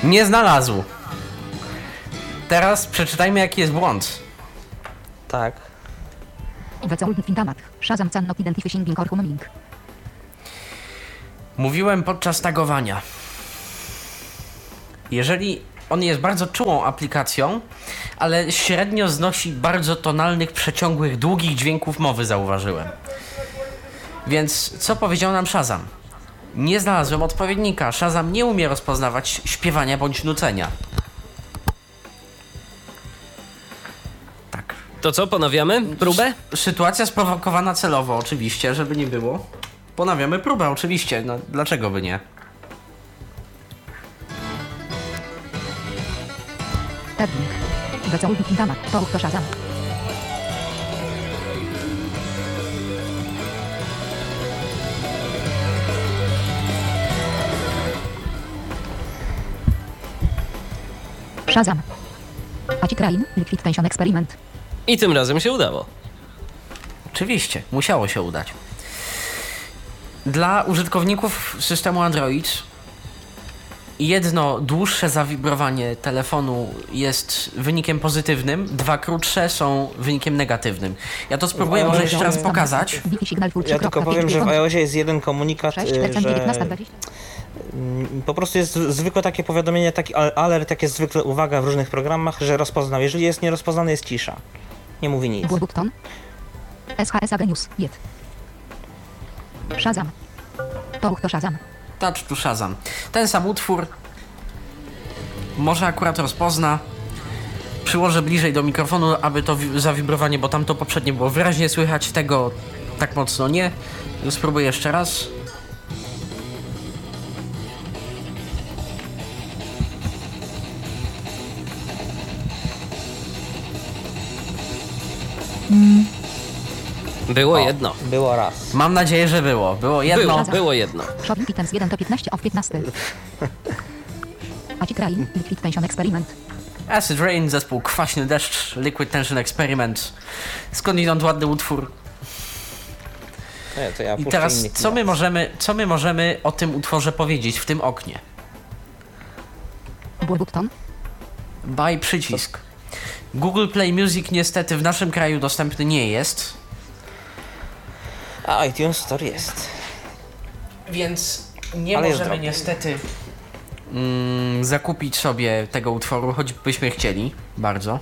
Nie znalazł. Teraz przeczytajmy, jaki jest błąd. Tak. Shazam cannot identifying or humming. Mówiłem podczas tagowania. Jeżeli on jest bardzo czułą aplikacją, ale średnio znosi bardzo tonalnych, przeciągłych, długich dźwięków mowy, zauważyłem. Więc co powiedział nam Shazam? Nie znalazłem odpowiednika. Shazam nie umie rozpoznawać śpiewania bądź nucenia. Tak. To co, ponawiamy próbę? Sytuacja sprowokowana celowo, oczywiście, żeby nie było. Ponawiamy próbę, oczywiście. No, dlaczego by nie? Tagging. To Shazam. Shazam. Aci Krain, Liquid Tension Experiment. I tym razem się udało. Oczywiście, musiało się udać. Dla użytkowników systemu Android jedno dłuższe zawibrowanie telefonu jest wynikiem pozytywnym, dwa krótsze są wynikiem negatywnym. Ja to spróbuję może jeszcze raz pokazać. Ja tylko powiem, że w iOSie jest jeden komunikat, 6, że 19, 20. po prostu jest zwykłe takie powiadomienie, taki alert, jak jest zwykle uwaga w różnych programach, że rozpoznał. Jeżeli jest nierozpoznany, jest cisza. Nie mówi nic. Button. SHS Agenius. Jet. Shazam. To Shazam. Touch to Shazam. Ten sam utwór może akurat rozpozna. Przyłożę bliżej do mikrofonu, aby to zawibrowanie, bo tamto poprzednie było wyraźnie słychać, tego tak mocno nie. Spróbuję jeszcze raz. Było jedno. Było raz. Mam nadzieję, że było. Było jedno. Było jedno. Shopping Items 1 to 15 of 15. Aci Krain, Liquid Tension Experiment. Acid Rain, zespół Kwaśny Deszcz, Liquid Tension Experiment. Skądinąd ładny utwór. Nie, to ja I puszczę teraz innych co my możemy o tym utworze powiedzieć w tym oknie? Button. By przycisk. Google Play Music niestety w naszym kraju dostępny nie jest. A iTunes Store jest. Więc nie Ale możemy niestety zakupić sobie tego utworu, choćbyśmy chcieli bardzo.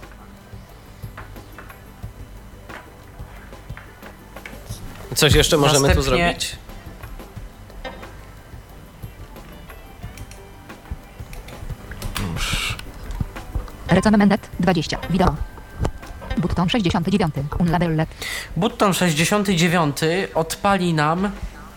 Coś jeszcze możemy tu Następnie- zrobić? Recommended 20. Wideo. Button 69. Unlabeled. Button 69 odpali nam.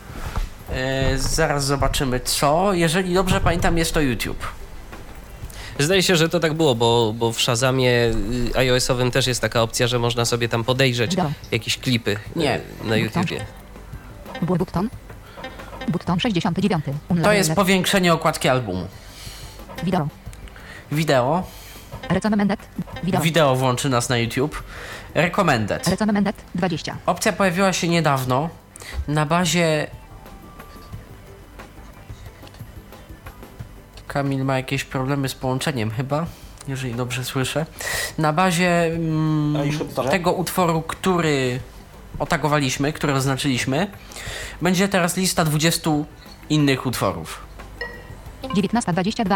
Zaraz zobaczymy co. Jeżeli dobrze pamiętam, jest to YouTube. Zdaje się, że to tak było, bo w Shazamie iOS-owym też jest taka opcja, że można sobie tam podejrzeć Wideo. jakieś klipy Nie. na YouTubie. Button. Button 69. To Unlabeled. jest powiększenie okładki albumu. Wideo. Wideo. Recommended. Wideo. Wideo włączy nas na YouTube. Recommended. Recommended 20. Opcja pojawiła się niedawno na bazie... Kamil ma jakieś problemy z połączeniem chyba, jeżeli dobrze słyszę. Na bazie tego utworu, który otagowaliśmy, który oznaczyliśmy, będzie teraz lista 20 innych utworów. 19:22.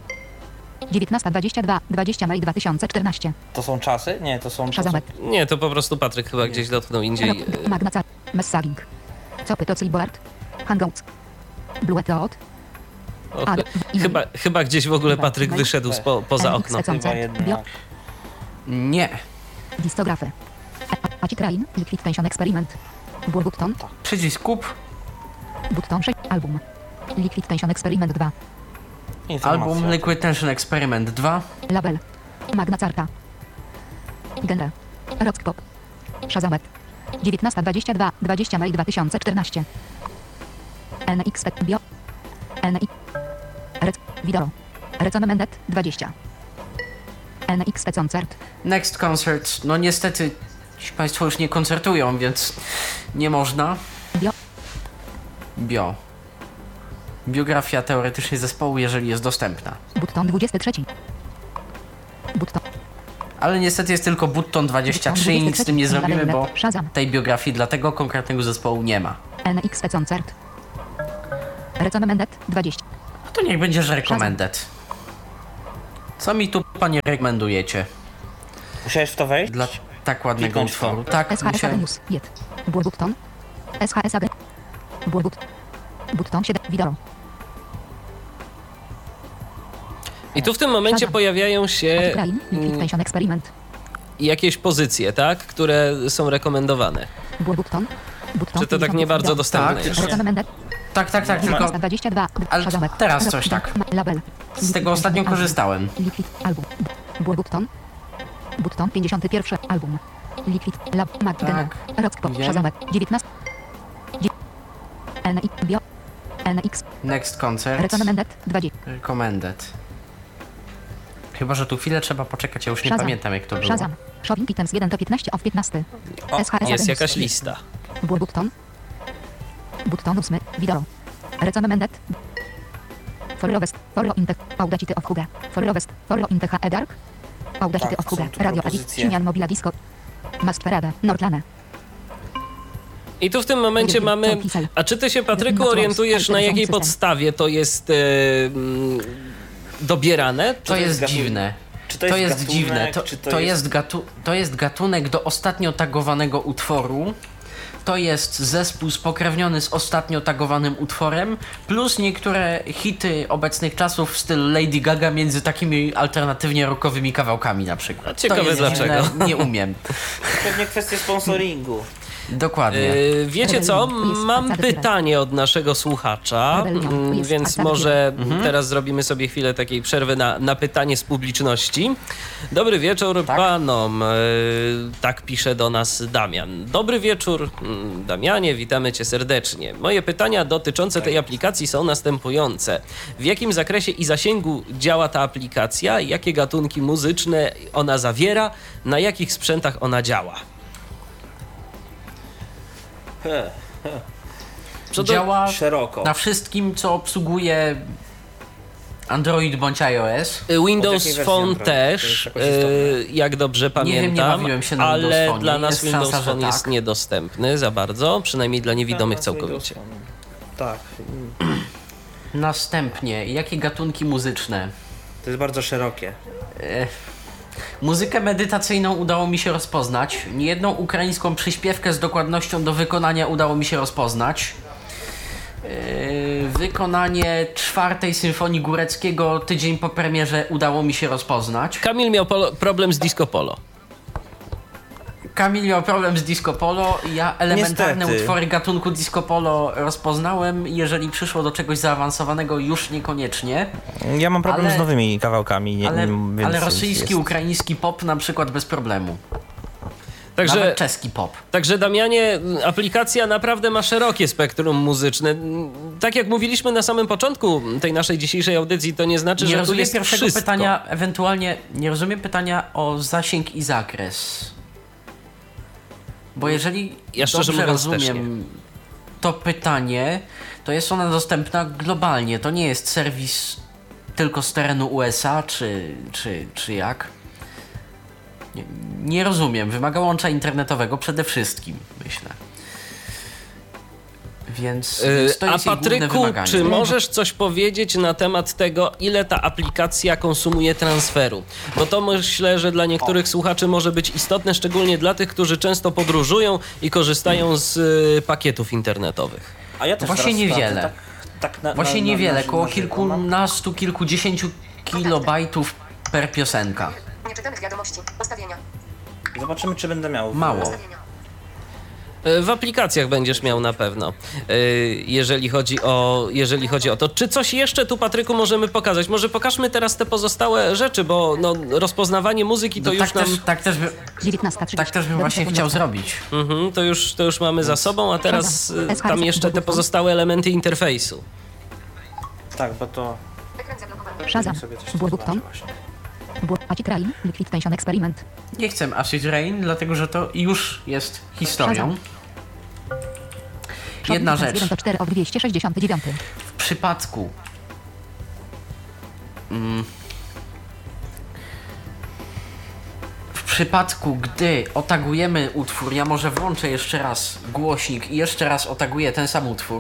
19:22. 20 maj 2014. To są czasy? Nie, to są... Shazamet. Nie, to po prostu Patryk chyba gdzieś dotknął indziej. Magnaca. Messaging. Copy to Clipboard. Hangouts. Blue Dot. O, chyba gdzieś w ogóle Patryk wyszedł poza okno. Chyba jednak. Nie. Distografy. Aci Krain. Liquid Tension Experiment. Button. Przycisk kup. Button 6. Album. Liquid Tension Experiment 2. Informacja. Album Liquid Tension Experiment 2. Label. Magna Carta. Genre. Rock Pop. Shazamet. 19:22. 20 maj 2014. NX Bio. NX. Video. Recommended 20. NX Concert. Next Concert. No niestety ci Państwo już nie koncertują, więc nie można. Bio. Bio. Biografia teoretycznie zespołu, jeżeli jest dostępna. Button 23. Button. Ale niestety jest tylko Button 23 i nic z tym nie zrobimy, bo Shazam. tej biografii dla tego konkretnego zespołu nie ma. NXT Concert. Recommended 20. No to niech będzie, że recommended. Co mi tu, panie, rekomendujecie? Musiałeś w to wejść? Dla tak ładnego Kliknąć w to. utworu. Tak, SHS musiałem. News. Jet. Button. SHS AG. Button 7. Wideo. I tu w tym momencie Shazam. pojawiają się Crime. Liquid Tension Experiment. jakieś pozycje, tak? Które są rekomendowane. Button. Button. Czy to tak nie bardzo dostępne Tak. jest? Recommended. Tak, tylko 22. Ale Shazamek. teraz coś tak. Label. z tego ostatnio korzystałem. Liquid album. Button. Button 51 album. Liquid Lab Magdalena. Rockpop wiem. Shazamek 19. NX Bio. NX Next Concert. Recommended 20. Recommended. Chyba, że tu chwilę trzeba poczekać, ja już nie Shazam. pamiętam jak to było. Shazam. Shopping items 1 do 15 of 15. O, SHS Jest News. jakaś lista. Button. Button 8. Wideo. Recommended. For Intech. Audacity of Huga. For Intech Edark. Audacity Tak, of Huga. są tu Radio propozycje. Edit. Sinian Mobila Disco. Masquerada. Nordlane. I tu w tym momencie mamy... A czy ty się, Patryku, orientujesz, na jakiej podstawie to jest dobierane? To jest gatunek? dziwne. Czy To jest gatunek, dziwne. czy To jest gatunek do ostatnio tagowanego utworu. To jest zespół spokrewniony z ostatnio tagowanym utworem, plus niektóre hity obecnych czasów w stylu Lady Gaga między takimi alternatywnie rockowymi kawałkami na przykład. Ciekawe to jest dlaczego. Dziwne, nie umiem. Pewnie kwestia sponsoringu. Dokładnie. Wiecie co? Mam pytanie od naszego słuchacza, więc może teraz zrobimy sobie chwilę takiej przerwy na pytanie z publiczności. Dobry wieczór panom. Tak pisze do nas Damian. Dobry wieczór, Damianie, witamy cię serdecznie. Moje pytania dotyczące tej aplikacji są następujące. W jakim zakresie i zasięgu działa ta aplikacja? Jakie gatunki muzyczne ona zawiera? Na jakich sprzętach ona działa? Działa Szeroko. na wszystkim, co obsługuje Android bądź iOS. Windows Od jakiej wersji Phone Android? też, To jest jakoś istotne. jak dobrze pamiętam, nie bawiłem się na Windows ale Phone. dla nas Jest Windows szansa, że Phone jest tak. niedostępny za bardzo, przynajmniej dla niewidomych całkowicie. Tak. Następnie, jakie gatunki muzyczne? To jest bardzo szerokie. Muzykę medytacyjną udało mi się rozpoznać. Niejedną ukraińską przyśpiewkę z dokładnością do wykonania udało mi się rozpoznać. Wykonanie 4. Symfonii Góreckiego tydzień po premierze udało mi się rozpoznać. Kamil miał problem z Disco Polo. Kamil miał problem z Disco Polo. Ja elementarne Niestety. utwory gatunku Disco Polo rozpoznałem. Jeżeli przyszło do czegoś zaawansowanego, już niekoniecznie. Ja mam problem Ale- z nowymi kawałkami. Więc Ale rosyjski, jest. ukraiński pop na przykład bez problemu. Także, Nawet czeski pop. także Damianie, aplikacja naprawdę ma szerokie spektrum muzyczne. Tak jak mówiliśmy na samym początku tej naszej dzisiejszej audycji, to nie znaczy, Nie że tu rozumiem jest pierwszego wszystko. pytania, ewentualnie nie rozumiem pytania o zasięg i zakres. Bo jeżeli Ja szczerze dobrze mówiąc też rozumiem to pytanie, to jest ona dostępna globalnie. To nie jest serwis tylko z terenu USA, czy jak? Nie rozumiem. Wymaga łącza internetowego przede wszystkim, myślę. Więc to A jest jej główne Patryku, wymaganie. czy możesz coś powiedzieć na temat tego, ile ta aplikacja konsumuje transferu? Bo to myślę, że dla niektórych słuchaczy może być istotne, szczególnie dla tych, którzy często podróżują i korzystają z pakietów internetowych. A ja też Właśnie teraz niewiele. sprawdzę, tak na, Właśnie niewiele, koło na żywo mam. kilkunastu, kilkudziesięciu kilobajtów per piosenka. Nieczytanych wiadomości. Ustawienia. Zobaczymy, czy będę miał. Mało. Ustawienia. W aplikacjach będziesz miał na pewno, jeżeli chodzi o to. Czy coś jeszcze tu, Patryku, możemy pokazać? Może pokażmy teraz te pozostałe rzeczy, bo no, rozpoznawanie muzyki to No, już nam... Tak też bym właśnie chciał zrobić. To już mamy za sobą, a teraz tam jeszcze te pozostałe elementy interfejsu. Tak, bo to... Ekran zablokowany. Shazam. sobie coś Button. zobaczę właśnie. Acid Crime. Liquid Tension Experiment. Nie chcę Acid Rain, dlatego że to już jest historią. Jedna Shopping rzecz. items 1 do 4 of 269. przypadku gdy otagujemy utwór, ja może włączę jeszcze raz głośnik i jeszcze raz otaguję ten sam utwór.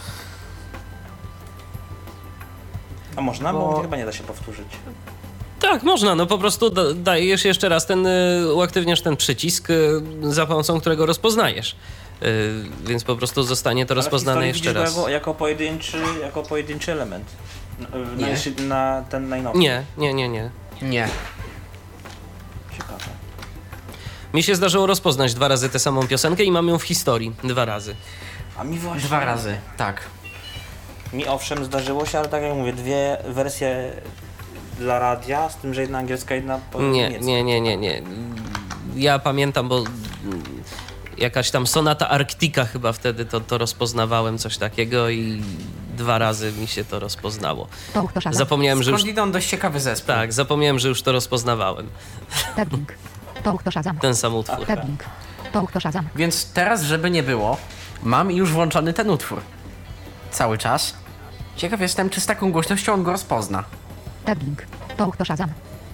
A można? Bo chyba nie da się powtórzyć. Tak, można, no po prostu dajesz jeszcze raz uaktywniasz ten przycisk, za pomocą którego rozpoznajesz. Więc po prostu zostanie to rozpoznane jeszcze raz. Go jako pojedynczy element. Nie. Na ten najnowszy. Nie. Nie. Ciekawe. Mi się zdarzyło rozpoznać 2 razy tę samą piosenkę i mam ją w historii 2 razy. A mi właśnie... 2 razy, tak. Mi owszem zdarzyło się, ale tak jak mówię, 2 wersje dla radia, z tym, że jedna angielska, jedna po niemiecka. Nie. Ja pamiętam, bo jakaś tam Sonata Arctica chyba wtedy to rozpoznawałem coś takiego i 2 razy mi się to rozpoznało. Zapomniałem, że już... Skądinąd dość ciekawy zespół. Tak, zapomniałem, że już to rozpoznawałem. Tagging. To Shazam. Ten sam utwór. Tagging. To Shazam. Więc teraz, żeby nie było, mam już włączony ten utwór. Cały czas. Ciekaw jestem, czy z taką głośnością on go rozpozna. Tagging. To Shazam.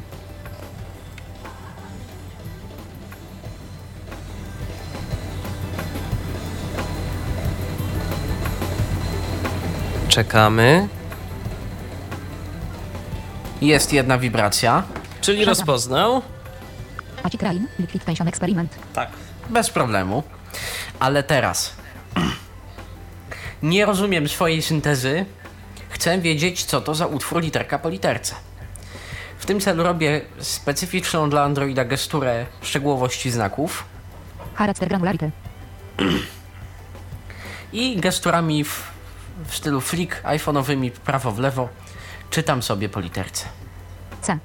Czekamy. Jest jedna wibracja. Czyli rozpoznał. Maciek Rain, Liquid Tension Experiment. Tak. Bez problemu. Ale teraz. Nie rozumiem swojej syntezy. Chcę wiedzieć, co to za utwór literka po literce. W tym celu robię specyficzną dla Androida gesturę szczegółowości znaków. Character granularity. I gesturami w stylu flick iPhone'owymi prawo w lewo czytam sobie po literce. C.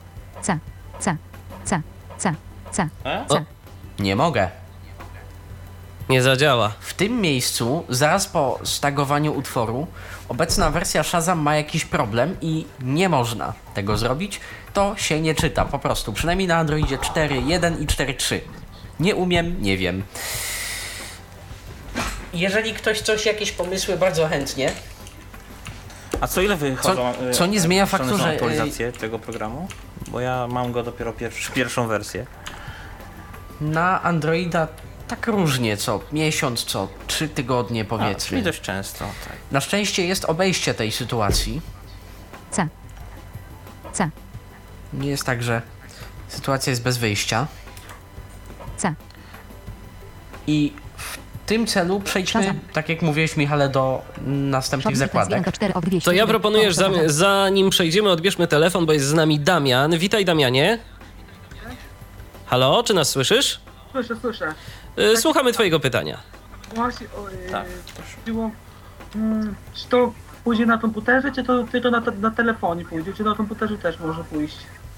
O, Nie mogę. nie zadziała. W tym miejscu, zaraz po stagowaniu utworu, obecna wersja Shazam ma jakiś problem i nie można tego zrobić. To się nie czyta, po prostu. Przynajmniej na Androidzie 4.1 i 4.3. Nie umiem, nie wiem. Jeżeli ktoś jakieś pomysły, bardzo chętnie. A co ile wychodzą? Co nie zmienia faktu, że aktualizacje tego programu? Bo ja mam go dopiero pierwszą wersję. na Androida tak różnie, co miesiąc, co 3 tygodnie powiedzmy. Czyli dość często, tak. Na szczęście jest obejście tej sytuacji. C. Nie jest tak, że sytuacja jest bez wyjścia. C. I w tym celu przejdźmy, Shazam. tak jak mówiłeś, Michale, do następnych zakładek. To ja proponuję, że zanim przejdziemy, odbierzmy telefon, bo jest z nami Damian. Witaj, Damianie. Halo, czy nas słyszysz? Słyszę. Słuchamy twojego pytania. Właśnie, Tak, chodziło, czy to pójdzie na komputerze, czy to tylko na telefonie pójdzie, czy na komputerze też może pójść?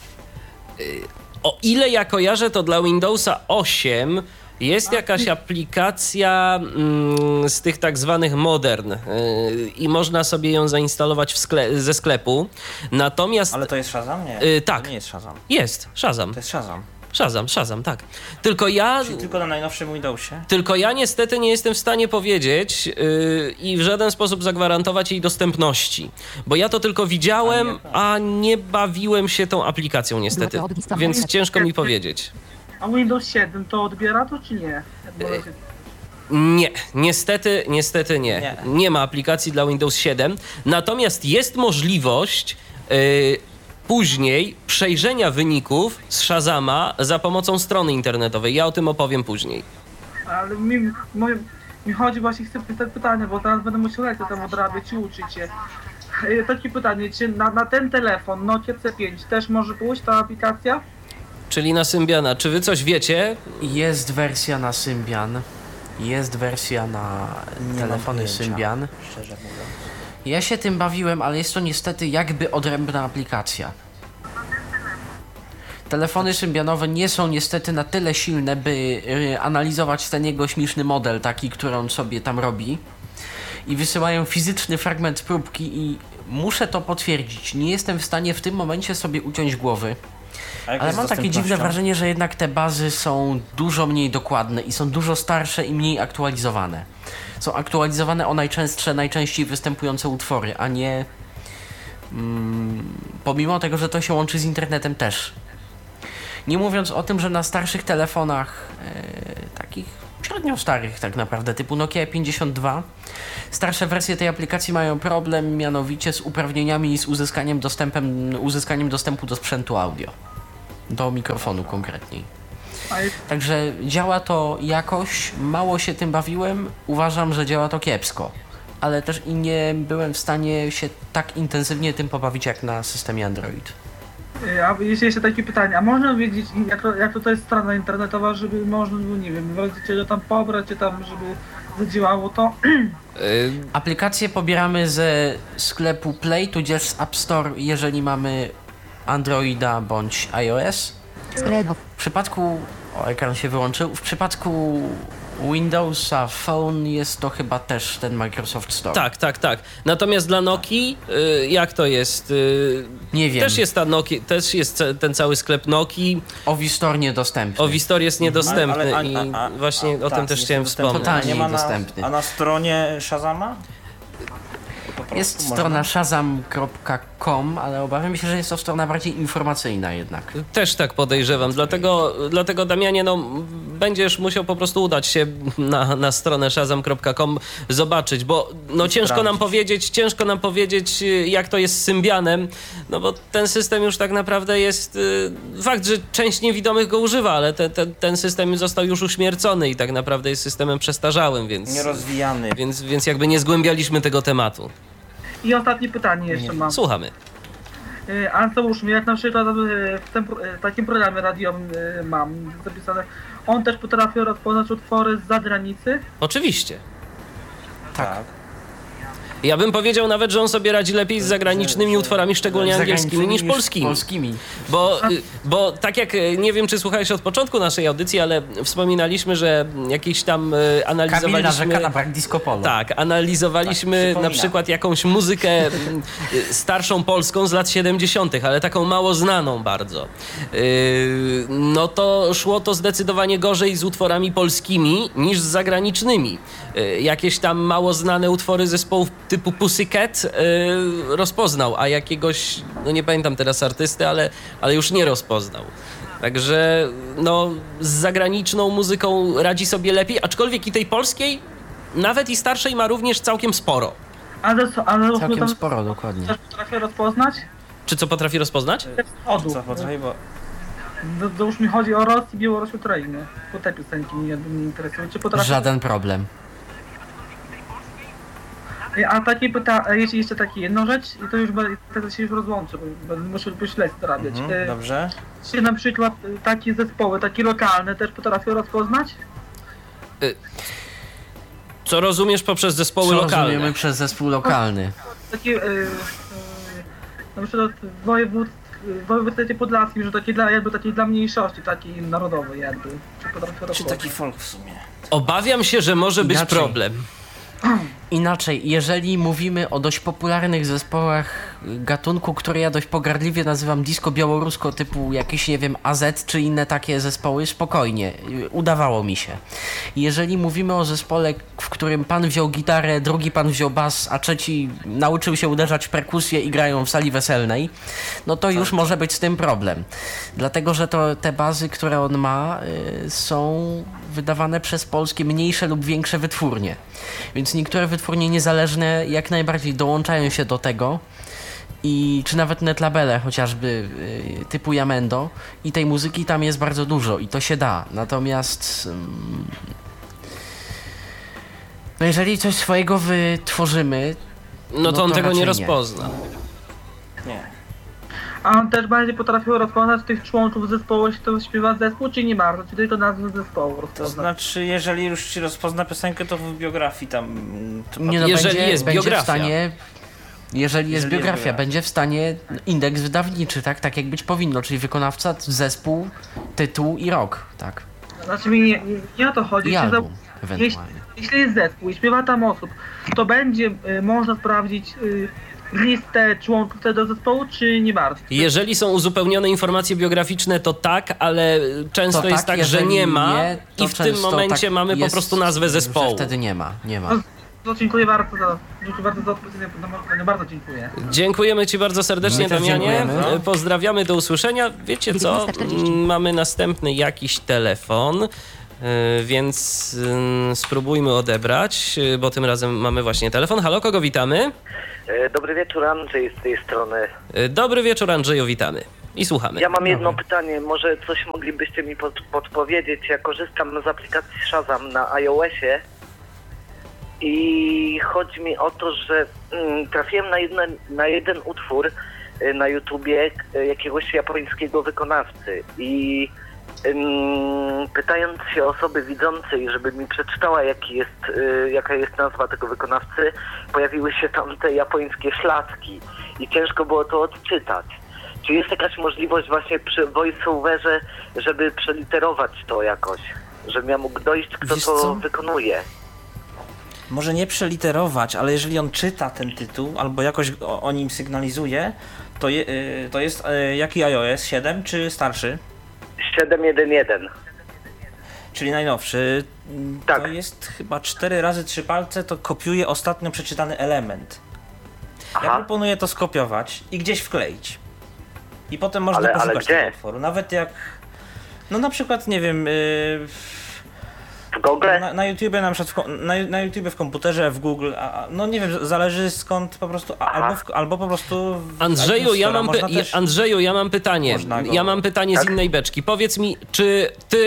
O ile ja kojarzę, to dla Windowsa 8 jest jakaś aplikacja z tych tak zwanych modern i można sobie ją zainstalować ze sklepu. Natomiast... Ale to jest Shazam? Nie. Tak. To nie jest Shazam. Jest, Shazam. To jest Shazam. Shazam, tak. Tylko ja... Czyli tylko na najnowszym Windowsie? Tylko ja niestety nie jestem w stanie powiedzieć i w żaden sposób zagwarantować jej dostępności. Bo ja to tylko widziałem, a nie bawiłem się tą aplikacją niestety. Więc ciężko mi powiedzieć. A Windows 7 to odbiera to, czy nie? Nie, niestety nie. Nie ma aplikacji dla Windows 7. Natomiast jest możliwość później przejrzenia wyników z Shazama za pomocą strony internetowej. Ja o tym opowiem później. Ale mi chodzi właśnie, chcę pytanie, bo teraz będę musiał lekcję tam odrabiać i uczyć się. Takie pytanie, czy na ten telefon Nokia C5 też może pójść ta aplikacja? Czyli na Symbiana. Czy wy coś wiecie? Jest wersja na Symbian. Jest wersja na telefony Symbian. Szczerze mówiąc. Ja się tym bawiłem, ale jest to niestety jakby odrębna aplikacja. Telefony symbianowe nie są niestety na tyle silne, by analizować ten jego śmieszny model, taki, który on sobie tam robi. I wysyłają fizyczny fragment próbki i muszę to potwierdzić. Nie jestem w stanie w tym momencie sobie uciąć głowy. Ale mam takie dziwne wrażenie, że jednak te bazy są dużo mniej dokładne i są dużo starsze i mniej aktualizowane. są aktualizowane o najczęściej występujące utwory, a nie pomimo tego, że to się łączy z internetem też. Nie mówiąc o tym, że na starszych telefonach, takich średnio starych tak naprawdę, typu Nokia 52, starsze wersje tej aplikacji mają problem mianowicie z uprawnieniami i z uzyskaniem dostępu do sprzętu audio. Do mikrofonu konkretniej. Także działa to jakoś, mało się tym bawiłem, uważam, że działa to kiepsko. Ale też i nie byłem w stanie się tak intensywnie tym pobawić jak na systemie Android. A jeśli jeszcze takie pytanie, a można wiedzieć jak to jest strona internetowa, żeby można było, nie wiem, w razie czego tam pobrać, czy tam, żeby zadziałało to? Aplikację pobieramy ze sklepu Play, tudzież z App Store, jeżeli mamy Androida bądź iOS. W przypadku... ekran się wyłączył. W przypadku Windowsa Phone jest to chyba też ten Microsoft Store. Tak. Natomiast dla Nokii, jak to jest? Nie wiem. Też jest ten cały sklep Nokii. Ovi Store niedostępny. Ovi Store jest niedostępny właśnie o tym tak, też chciałem wspomnieć. Totalnie Nie ma niedostępny. A na stronie Shazama? Jest strona shazam.com, ale obawiam się, że jest to strona bardziej informacyjna jednak. Też tak podejrzewam, dlatego Damianie, będziesz musiał po prostu udać się na stronę shazam.com, zobaczyć, bo ciężko nam powiedzieć, jak to jest z Symbianem, bo ten system już tak naprawdę jest, fakt, że część niewidomych go używa, ale ten system został już uśmiercony i tak naprawdę jest systemem przestarzałym, więc... Nierozwijany. Więc jakby nie zgłębialiśmy tego tematu. I ostatnie pytanie jeszcze mam. Słuchamy. A załóżmy, jak na przykład w takim programie radiowym mam zapisane, on też potrafi rozpoznać utwory z zagranicy? Oczywiście. Tak. Ja bym powiedział nawet, że on sobie radzi lepiej z zagranicznymi utworami, szczególnie angielskimi, niż polskimi. Bo tak jak, nie wiem, czy słuchałeś od początku naszej audycji, ale wspominaliśmy, że jakieś tam analizowaliśmy... Kamil narzeka na brak disco polo. Tak, analizowaliśmy na przykład jakąś muzykę starszą polską z lat 70., ale taką mało znaną bardzo. To szło to zdecydowanie gorzej z utworami polskimi niż z zagranicznymi. Jakieś tam mało znane utwory zespołów typu Pussycat rozpoznał, a jakiegoś, nie pamiętam teraz artysty, ale już nie rozpoznał. Także z zagraniczną muzyką radzi sobie lepiej, aczkolwiek i tej polskiej, nawet i starszej, ma również całkiem sporo. Ale całkiem sporo, dokładnie. Też potrafię rozpoznać? Czy co potrafi rozpoznać? Co potrafi, bo... To już mi chodzi o Rosję, Białoruś, Ukrainę. Bo te piosenki mnie interesują. Czy potrafię... Żaden problem. A takie jeśli jeszcze takie jedną rzecz, i to już teraz się już rozłączę, bo muszę śledztwo dorabiać. Dobrze. Czy na przykład takie zespoły, takie lokalne też potrafią rozpoznać? Co rozumiesz poprzez zespoły lokalne? Co rozumiemy przez zespół lokalny? Takie, na przykład w województwie podlaskim, że takie dla mniejszości, takiej narodowej jakby. Czy potrafią rozpoznać? Czy taki folk w sumie? Obawiam się, że może być Inaczej. problem. Inaczej, jeżeli mówimy o dość popularnych zespołach gatunku, który ja dość pogardliwie nazywam disco białorusko, typu jakieś, nie wiem, AZ czy inne takie zespoły, spokojnie, udawało mi się. Jeżeli mówimy o zespole, w którym pan wziął gitarę, drugi pan wziął bas, a trzeci nauczył się uderzać w perkusję i grają w sali weselnej, to już może być z tym problem. Dlatego, że te bazy, które on ma, są wydawane przez polskie mniejsze lub większe wytwórnie. Więc niektóre wytwórnie niezależne jak najbardziej dołączają się do tego czy nawet netlabele chociażby typu Jamendo i tej muzyki tam jest bardzo dużo i to się da. Natomiast jeżeli coś swojego wytworzymy, to on tego nie rozpozna. Nie. A on też bardziej potrafił rozpoznać tych członków zespołu, jeśli to śpiewa zespół, czy nie bardzo? Czy tylko nazwę zespołu rozpozna? To znaczy, jeżeli już ci rozpozna piosenkę, to w biografii tam... Jeżeli jest biografia. W stanie, jeżeli jest biografia, będzie w stanie indeks wydawniczy, tak jak być powinno, czyli wykonawca, zespół, tytuł i rok, tak. Znaczy mi nie o to chodzi. I album, ewentualnie. Jeśli jest zespół i śpiewa tam osób, to będzie można sprawdzić listę członków tego zespołu, czy nie bardzo? Jeżeli są uzupełnione informacje biograficzne, to tak, ale często jest tak, że nie ma i w tym momencie mamy po prostu nazwę zespołu. Wtedy nie ma. No, dziękuję bardzo za odpowiedź na moje pytanie. Bardzo dziękuję. Dziękujemy Ci bardzo serdecznie, My też Damianie. dziękujemy. Pozdrawiamy, do usłyszenia. Wiecie co? 19:40. Mamy następny jakiś telefon, więc spróbujmy odebrać, bo tym razem mamy właśnie telefon. Halo, kogo witamy? Dobry wieczór, Andrzej z tej strony. Dobry wieczór, Andrzeju, witamy. I słuchamy. Ja mam jedno pytanie, może coś moglibyście mi podpowiedzieć. Ja korzystam z aplikacji Shazam na iOSie i chodzi mi o to, że trafiłem na jeden utwór na YouTubie jakiegoś japońskiego wykonawcy i pytając się osoby widzącej, żeby mi przeczytała jaka jest nazwa tego wykonawcy, pojawiły się tam te japońskie szlacki i ciężko było to odczytać. Czy jest jakaś możliwość właśnie przy voice-overze, żeby przeliterować to jakoś? Żebym ja mógł dojść, kto Wiesz to co? wykonuje. Może nie przeliterować, ale jeżeli on czyta ten tytuł albo jakoś o nim sygnalizuje, to jest jaki iOS? 7 czy starszy? 7.1.1. Czyli najnowszy. Tak. To jest chyba 4 razy 3 palce, to kopiuje ostatnio przeczytany element. Ja Aha, proponuję to skopiować i gdzieś wkleić. I potem można Ale poszukać gdzie? tego utworu. Nawet jak... No na przykład, nie wiem... w Google? Na YouTubie na przykład na YouTubie w komputerze, w Google, no nie wiem, zależy skąd po prostu, albo po prostu w Andrzeju, iTunes ja Store'a. mam, Można też- Andrzeju, ja mam pytanie. Można go- Ja mam pytanie z innej beczki. Powiedz mi, czy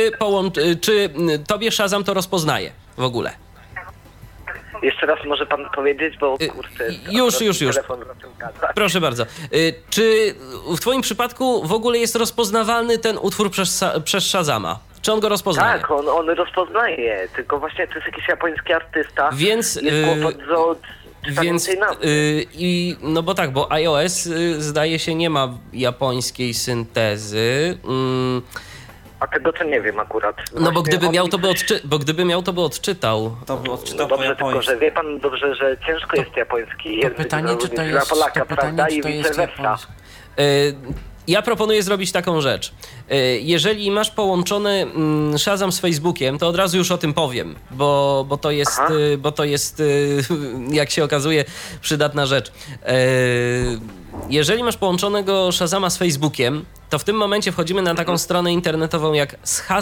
tobie Shazam to rozpoznaje w ogóle? Jeszcze raz może pan powiedzieć, bo kurczę... już. Telefon zaciąga. Proszę bardzo. Czy w twoim przypadku w ogóle jest rozpoznawalny ten utwór przez Shazama? Czy on go rozpoznaje? Tak, on rozpoznaje, tylko właśnie to jest jakiś japoński artysta. Więc, jest kłopot z odczytaniem Więc tej nazwy. no bo iOS zdaje się nie ma japońskiej syntezy. A tego to nie wiem akurat. No bo Właśnie gdyby on- miał, to by odczytał. To by odczytał po Dobrze, tylko japońsku. że wie pan dobrze, że ciężko jest japoński język Pytanie, czy to zrozumieć jest, dla Polaka, prawda? I czy to vice jest versa. japoński. Ja proponuję zrobić taką rzecz. Jeżeli masz połączony Shazam z Facebookiem, to od razu już o tym powiem, bo to jest, jak się okazuje, przydatna rzecz. Jeżeli masz połączonego Shazama z Facebookiem, to w tym momencie wchodzimy na taką stronę internetową jak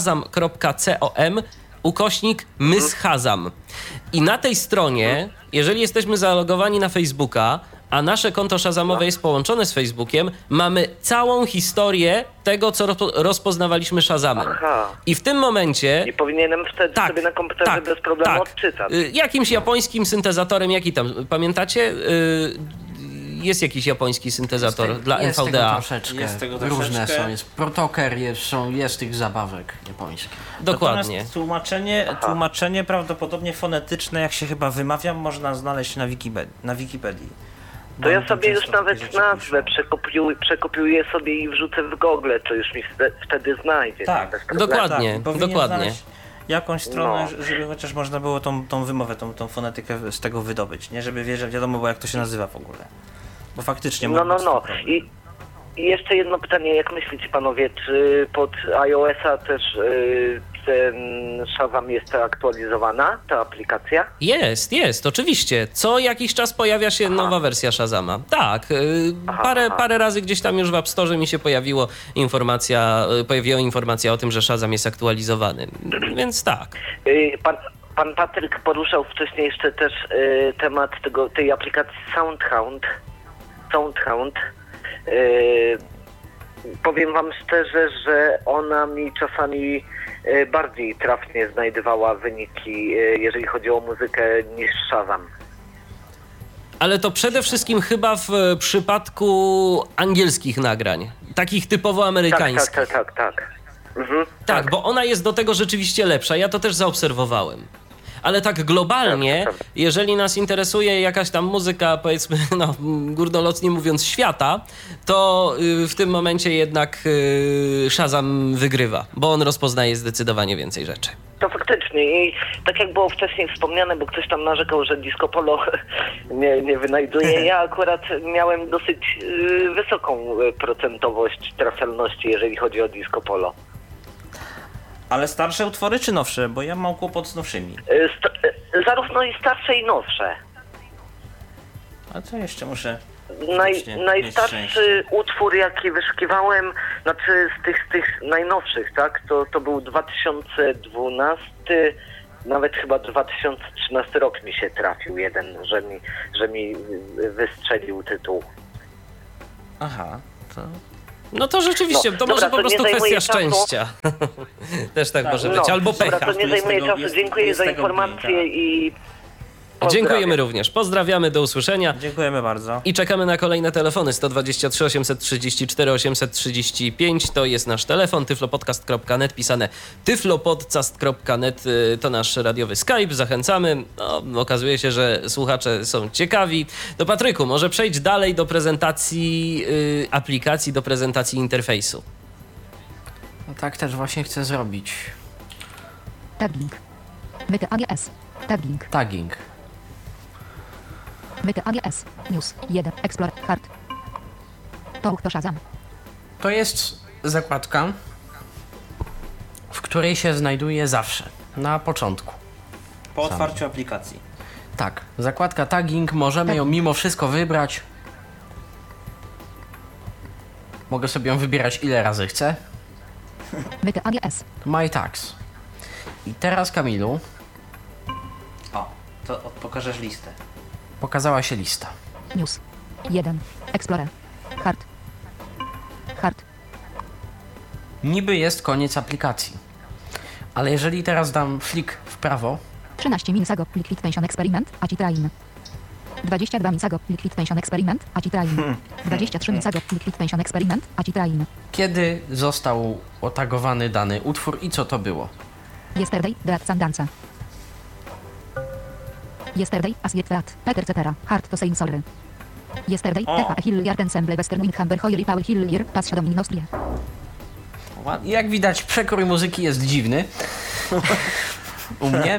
shazam.com/my-shazam. I na tej stronie, jeżeli jesteśmy zalogowani na Facebooka, a nasze konto Shazamowe jest połączone z Facebookiem, mamy całą historię tego, co rozpoznawaliśmy Shazamem. Aha. I w tym momencie... I powinienem wtedy sobie na komputerze bez problemu odczytać. Jakimś japońskim syntezatorem, jaki tam, pamiętacie? Jest jakiś japoński syntezator dla Jest tego NVDA. troszeczkę. Jest tego Różne troszeczkę. są. Jest Protoker, jest tych zabawek japońskich. Dokładnie. Natomiast tłumaczenie prawdopodobnie fonetyczne, jak się chyba wymawia, można znaleźć na Wikipedii. To ja sobie już często takie nawet rzeczy nazwę piszą. przekopiuję sobie i wrzucę w Google, to już mi wtedy znajdzie. Tak, bez problemu. Dokładnie. I powinien dokładnie. znaleźć jakąś stronę, No. żeby chociaż można było tą wymowę, tą fonetykę z tego wydobyć, nie? Żeby wiadomo było, jak to się nazywa w ogóle. Bo faktycznie No. mógł być to problem. I jeszcze jedno pytanie, jak myślicie panowie, czy pod iOS-a też ten Shazam jest aktualizowana, ta aplikacja? Jest, oczywiście. Co jakiś czas pojawia się nowa wersja Shazama. Tak, parę razy gdzieś tam już w App Store mi się pojawiła informacja o tym, że Shazam jest aktualizowany. Więc tak. Pan Patryk poruszał wcześniej jeszcze też temat tej aplikacji Soundhound. Powiem wam szczerze, że ona mi czasami bardziej trafnie znajdowała wyniki, jeżeli chodzi o muzykę, niż Shazam. Ale to przede wszystkim chyba w przypadku angielskich nagrań. Takich typowo amerykańskich. Tak. Mhm, Tak, bo ona jest do tego rzeczywiście lepsza. Ja to też zaobserwowałem. Ale tak globalnie, Tak. jeżeli nas interesuje jakaś tam muzyka, powiedzmy, no, górnolotnie mówiąc, świata, to w tym momencie jednak Shazam wygrywa, bo on rozpoznaje zdecydowanie więcej rzeczy. To faktycznie i tak jak było wcześniej wspomniane, bo ktoś tam narzekał, że disco polo nie wynajduje, ja akurat miałem dosyć wysoką procentowość trafialności, jeżeli chodzi o disco polo. Ale starsze utwory czy nowsze? Bo ja mam kłopot z nowszymi. zarówno i starsze i nowsze. A co jeszcze muszę... Najstarszy utwór, jaki wyszukiwałem, znaczy z tych najnowszych, tak, to był 2012, nawet chyba 2013 rok mi się trafił jeden, że mi wystrzelił tytuł. Aha, to... No to rzeczywiście, to dobra, może po to prostu kwestia czasu. szczęścia. Też tak może być, albo pecha. Dobra, to nie zajmuje czasu. Dziękuję za informację i Dziękujemy również. Pozdrawiamy, do usłyszenia. Dziękujemy bardzo. I czekamy na kolejne telefony. 123 834 835 to jest nasz telefon. tyflopodcast.net, pisane tyflopodcast.net to nasz radiowy Skype. Zachęcamy. No, okazuje się, że słuchacze są ciekawi. To Patryku, może przejdź dalej do prezentacji aplikacji, do prezentacji interfejsu. No tak też właśnie chcę zrobić. Tagging. Myty AGS. Tagging. Tagging. Myty AGS. News. 1. Explorer. Hard. To Shazam. To jest zakładka, w której się znajduje zawsze, na początku. Po otwarciu aplikacji. Tak, zakładka tagging, możemy ją mimo wszystko wybrać. Mogę sobie ją wybierać ile razy chcę. Myty AGS. My tags. I teraz, Kamilu, O, to pokażesz listę. pokazała się lista. News. 1. Explorer. Hard. Hard. Niby jest koniec aplikacji. Ale jeżeli teraz dam flik w prawo, 13 Minsago Liquid Tension Experiment, Acitrain. 22 Minsago Liquid Tension Experiment, Acitrain. 23 Minsago Liquid Tension Experiment, Acitrain. kiedy został otagowany dany utwór i co to było? Yesterday, Dead Sandance. Yesterday, As Yet That, Peter Cetera, Hard to Say Sorry. Yesterday, Tefa Hilliard Ensemble Western Windhammer Hoyer Paul Hillier, Pas Shadow Nostrie. Jak widać, przekrój muzyki jest dziwny. U mnie.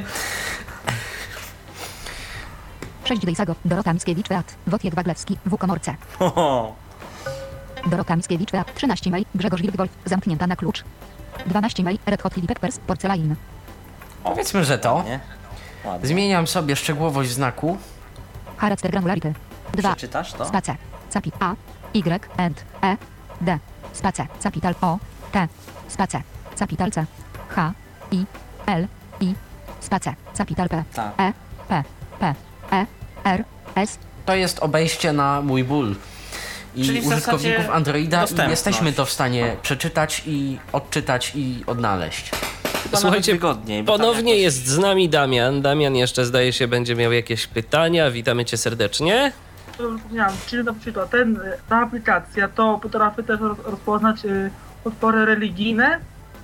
6 Dejsago, Dorota Mickiewicz Teat, Wojciech Waglewski, W komorce. Dorota Mickiewicz Teat, 13 May, Grzegorz Wilkwolf, zamknięta na klucz. 12 May, Red Hot Chili Peppers, Porcelain. Powiedzmy, że to. Nie? Ładnie. Zmieniam sobie szczegółowość znaku. Character Granularity. 2. Przeczytasz to? Space. Capi A, Y, and E, D. Space. Capital O, T. Space. Capital C. H, I, L, I. Space. Capital P. Tak. E, P, P, E, R, S. To jest obejście na mój ból. I Czyli w użytkowników zasadzie Androida i dostępność. jesteśmy to w stanie przeczytać i odczytać i odnauczyć. Chyba Słuchajcie, nawet wygodniej, bo tam ponownie jakoś- jest z nami Damian. Damian jeszcze, zdaje się, będzie miał jakieś pytania. Witamy cię serdecznie. Zapomniałem, czyli na przykład ta aplikacja to potrafi też rozpoznać utwory religijne.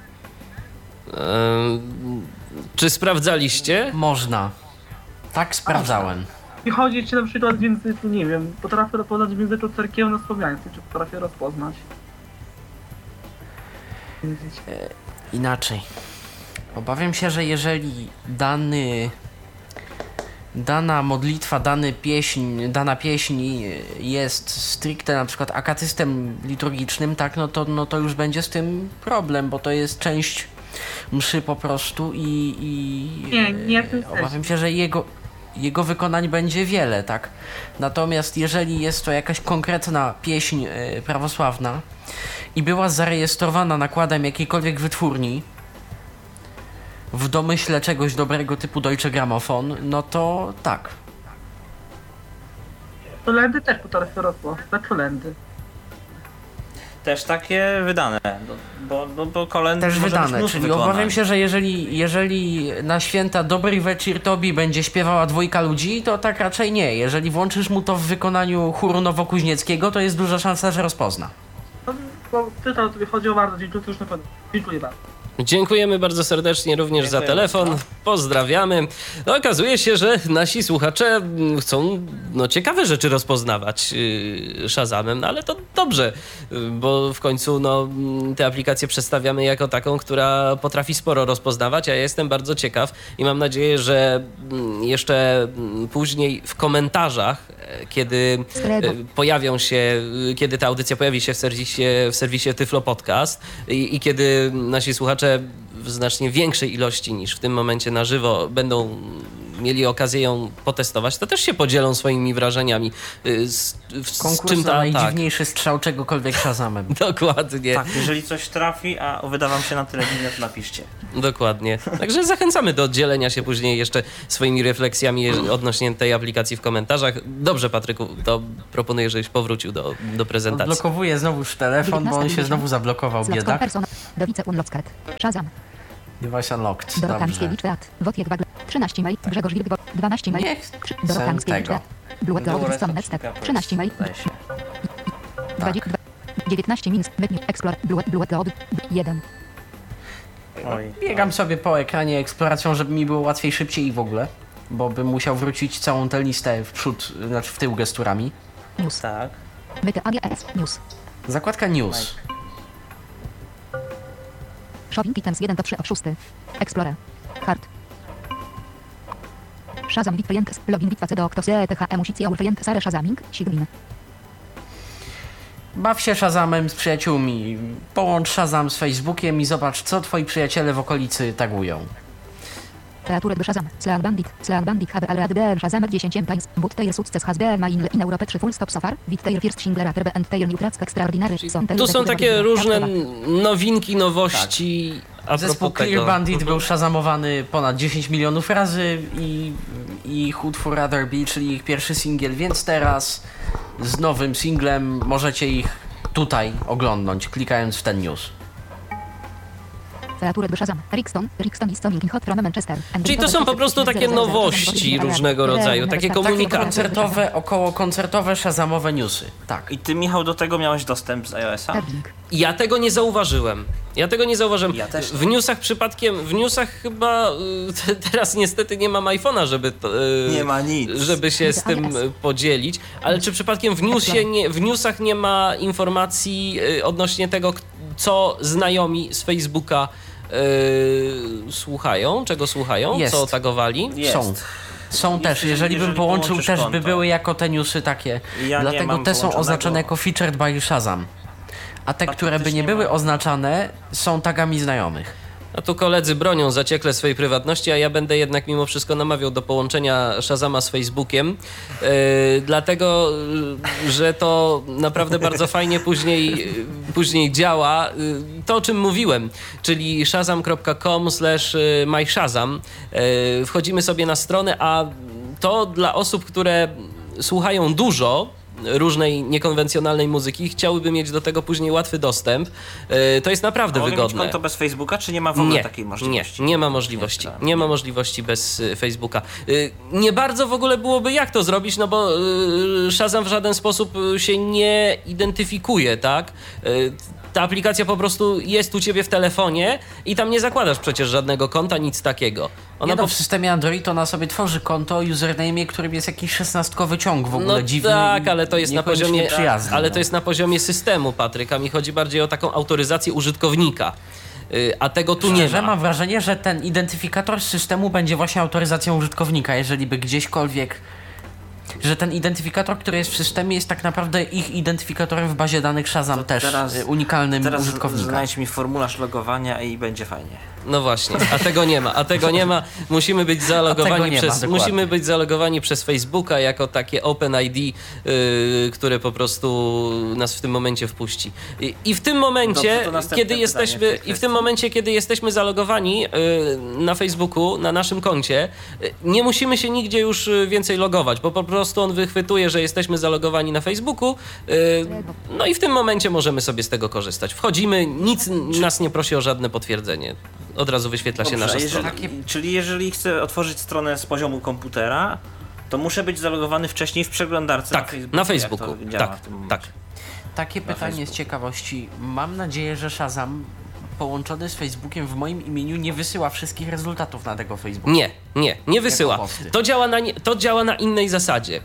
Czy sprawdzaliście? Można. Tak sprawdzałem. I chodzi ci na przykład w języku, nie wiem, potrafię rozpoznać w języku cerkiewno-słowiańskim, czy potrafię rozpoznać? Inaczej. Obawiam się, że jeżeli dana modlitwa, dana pieśń jest stricte na przykład akatystem liturgicznym, tak, no to już będzie z tym problem, bo to jest część mszy po prostu Nie w tym sensie. obawiam się, że jego wykonań będzie wiele, tak. Natomiast jeżeli jest to jakaś konkretna pieśń prawosławna i była zarejestrowana nakładem jakiejkolwiek wytwórni w domyśle czegoś dobrego typu Deutsche Grammophon, no to tak. Kolendy też potrafię rozpoznać, kolendy. Też takie wydane, bo kolendy Też może być wydane, mnóstwo czyli wykonań. obawiam się, że jeżeli na święta Dobry Wieczór Tobie będzie śpiewała dwójka ludzi, to tak raczej nie. Jeżeli włączysz mu to w wykonaniu chóru nowokuźnieckiego, to jest duża szansa, że rozpozna. No, bo tylko o to chodziło bardzo, dziękuję już na pewno. Dziękuję bardzo. Dziękujemy bardzo serdecznie również za Dziękuję telefon. bardzo. Pozdrawiamy. No, okazuje się, że nasi słuchacze chcą ciekawe rzeczy rozpoznawać Shazamem, no ale to dobrze, bo w końcu te aplikacje przedstawiamy jako taką, która potrafi sporo rozpoznawać, a ja jestem bardzo ciekaw i mam nadzieję, że jeszcze później w komentarzach, kiedy kiedy ta audycja pojawi się w serwisie Tyflo Podcast i kiedy nasi słuchacze w znacznie większej ilości niż w tym momencie na żywo będą mieli okazję ją potestować, to też się podzielą swoimi wrażeniami. Z Konkurs czym na tak. najdziwniejszy strzał czegokolwiek Shazamem. Dokładnie. Tak, jeżeli coś trafi, a wyda wam się na tyle dziwne, to napiszcie. Dokładnie. Także zachęcamy do dzielenia się później jeszcze swoimi refleksjami odnośnie tej aplikacji w komentarzach. Dobrze, Patryku, to proponuję, żebyś powrócił do prezentacji. Odblokowuję znowuż telefon, bo on się znowu zablokował, biedak. Dowice Unlocked. Shazam. Device unlocked, Dorota dobrze. Mickiewicz, Beat. Wojciech Wagle. 13 mail. Grzegorz Wilk. 12 mail. Nie Dorota chcę Mickiewicz, tego. Beat. Blue Cloud, Stone Step. 13 mail. Zdaje się. 19 Minsk. Wytnik. Explore. Blue Cloud. 1. Oj. Biegam sobie po ekranie eksploracją, żeby mi było łatwiej, szybciej i w ogóle. Bo bym musiał wrócić całą tę listę w przód, znaczy w tył gesturami. News. Tak. Myty AGS. News. Zakładka News. Shopping items 1 do 3 od 6. Explorer. Hard. Shazam Bitwejent. Login Bitwa CD Octose TH Musicje Ulfejent Sare Shazaming. Sigmin. Baw się Shazamem z przyjaciółmi. Połącz Shazam z Facebookiem i zobacz, co twoi przyjaciele w okolicy tagują. Kreatury do Shazam. Sleal Bandit HBL ADBL Shazam 10 Empires. But Tail Success HBL Main in Europe 3 Full Stop Safar. With Tail First Single Rater and Tail New Tracks Extraordinary. Tu są takie różne nowinki, nowości. A Zespół propos Clear tego. Bandit był shazamowany ponad 10 milionów razy i Hood for Other Be, czyli ich pierwszy singiel, więc teraz z nowym singlem możecie ich tutaj oglądnąć, klikając w ten news. Kreatury do Shazam. Rickstone is coming hot from Manchester. Czyli to są po prostu takie nowości różnego rodzaju, takie komunikaty. Koncertowe, okołokoncertowe, shazamowe newsy. Tak. I ty, Michał, do tego miałeś dostęp z iOS-a? Ja tego nie zauważyłem. Ja Ja też. W newsach chyba teraz niestety nie mam iPhone'a, żeby Nie ma nic. żeby się z tym podzielić, ale czy przypadkiem w newsach nie ma informacji odnośnie tego, co znajomi z Facebooka słuchają, czego słuchają, Jest. co tagowali? Jest. Są też, jeżeli bym połączył, połączysz też by konto. były jako te newsy takie. Ja nie Dlatego mam te są połączonego. oznaczone jako featured by Shazam. A te, które by nie faktycznie były mam. oznaczane, są tagami znajomych. A tu koledzy bronią zaciekle swojej prywatności, a ja będę jednak mimo wszystko namawiał do połączenia Shazama z Facebookiem, dlatego, że to naprawdę bardzo fajnie później działa. To, o czym mówiłem, czyli shazam.com/myshazam. Wchodzimy sobie na stronę, a to dla osób, które słuchają dużo różnej niekonwencjonalnej muzyki, chciałyby mieć do tego później łatwy dostęp. To jest naprawdę Mogę wygodne. mieć konto bez Facebooka, czy nie ma w ogóle takiej możliwości? Nie ma możliwości. Nie ma możliwości bez Facebooka. Nie bardzo w ogóle byłoby jak to zrobić, no bo Shazam w żaden sposób się nie identyfikuje, tak? Ta aplikacja po prostu jest u ciebie w telefonie i tam nie zakładasz przecież żadnego konta, nic takiego. W systemie Android ona sobie tworzy konto o username, którym jest jakiś 16-kowy ciąg w ogóle No dziwny. tak, ale to jest na niekoniecznie poziomie przyjazny. ale to jest na poziomie systemu, Patryk, a mi chodzi bardziej o taką autoryzację użytkownika. A tego tu nie Szczerze, ma. mam wrażenie, że ten identyfikator z systemu będzie właśnie autoryzacją użytkownika, jeżeli by gdzieśkolwiek... Że ten identyfikator, który jest w systemie, jest tak naprawdę ich identyfikatorem w bazie danych Shazam też, unikalnym Teraz użytkownika. znajdź mi formularz logowania i będzie fajnie. No właśnie, a tego nie ma. Musimy być zalogowani przez Facebooka jako takie OpenID, które po prostu nas w tym momencie wpuści. I w tym momencie, Dobrze, to następne kiedy jesteśmy zalogowani na Facebooku, na naszym koncie, nie musimy się nigdzie już więcej logować, bo po prostu on wychwytuje, że jesteśmy zalogowani na Facebooku, no i w tym momencie możemy sobie z tego korzystać. Wchodzimy, nic nas nie prosi o żadne potwierdzenie. Od razu wyświetla się nasza strona. Czyli jeżeli chcę otworzyć stronę z poziomu komputera, to muszę być zalogowany wcześniej w przeglądarce Tak, na Facebooku. na Facebooku. Jak to działa w tym momencie? Tak. Takie pytanie z ciekawości. Mam nadzieję, że Shazam połączony z Facebookiem w moim imieniu nie wysyła wszystkich rezultatów na tego Facebooka. Nie wysyła. To działa na innej zasadzie.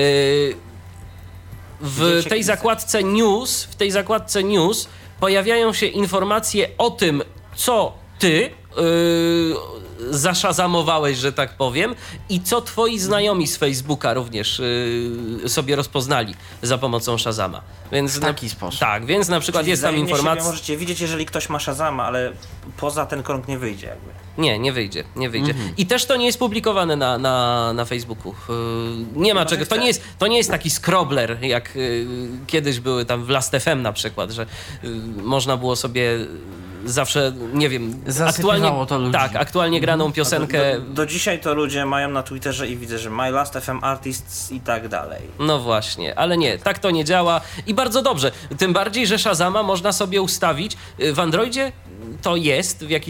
W tej zakładce news pojawiają się informacje o tym, co ty zaszazamowałeś, że tak powiem, i co twoi znajomi z Facebooka również sobie rozpoznali za pomocą Shazama. Więc w taki sposób. Tak, więc na przykład Czyli jest tam wzajemnie informacja... siebie możecie widzieć, jeżeli ktoś ma Shazama, ale poza ten krąg nie wyjdzie jakby. Nie wyjdzie. I też to nie jest publikowane na Facebooku. Nie ma czego. To nie jest taki scrobbler, jak kiedyś były tam w Last.fm na przykład, że można było sobie zawsze, nie wiem, Zasypywało to ludzi. Tak, aktualnie graną piosenkę. Do dzisiaj to ludzie mają na Twitterze i widzę, że My Last FM Artists i tak dalej. No właśnie, ale nie, tak to nie działa i bardzo dobrze. Tym bardziej, że Shazama można sobie ustawić w Androidzie. To jest w jakiś